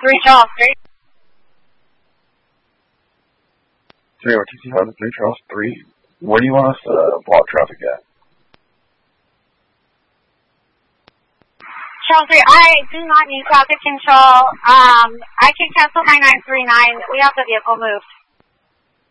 3 Charles Street. 3 RTC Honda 3 Charles 3. Where do you want us to block traffic at? Charles 3, I do not need traffic control. I can cancel 9939. We have the vehicle moved.